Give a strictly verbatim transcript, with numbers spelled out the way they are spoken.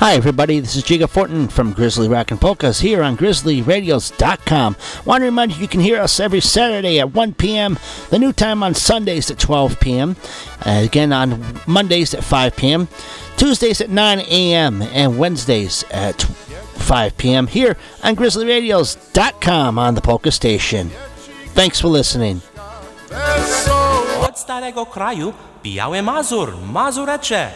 Hi everybody, this is Jiga Fortin from Grizzly Rock and Polkas here on grizzly radios dot com. Want to remind you you can hear us every Saturday at one p.m., the new time on Sundays at twelve p.m., uh, again on Mondays at five p.m., Tuesdays at nine a.m., and Wednesdays at five p.m. here on grizzly radios dot com on the Polka Station. Thanks for listening. Od starego kraju, Biały Mazur, Mazurecze.